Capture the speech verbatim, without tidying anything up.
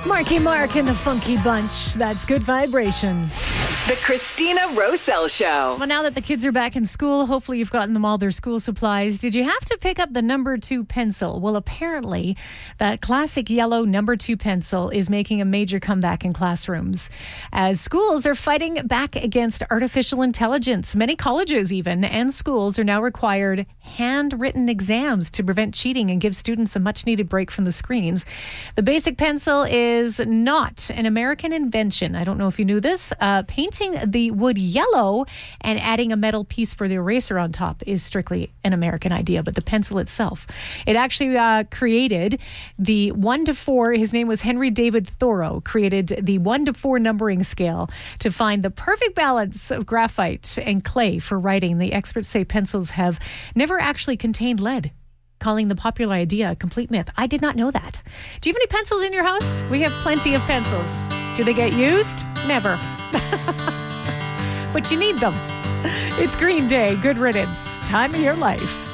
Marky Mark and the Funky Bunch. That's Good Vibrations. The Christina Rosell Show. Well, now that the kids are back in school, hopefully you've gotten them all their school supplies. Did you have to pick up the number two pencil? Well, apparently that classic yellow number two pencil is making a major comeback in classrooms as schools are fighting back against artificial intelligence. Many colleges even and schools are now required handwritten exams to prevent cheating and give students a much needed break from the screens. The basic pencil is not an American invention. I don't know if you knew this. Uh, painting the wood yellow and adding a metal piece for the eraser on top is strictly an American idea, but the pencil itself, it actually uh, created the one to four. His name was Henry David Thoreau, created the one to four numbering scale to find the perfect balance of graphite and clay for writing. The experts say pencils have never actually contained lead, calling the popular idea a complete myth. I did not know that. Do you have any pencils in your house? We have plenty of pencils. Do they get used? Never. But you need them. It's Green Day. Good riddance. Time of your life.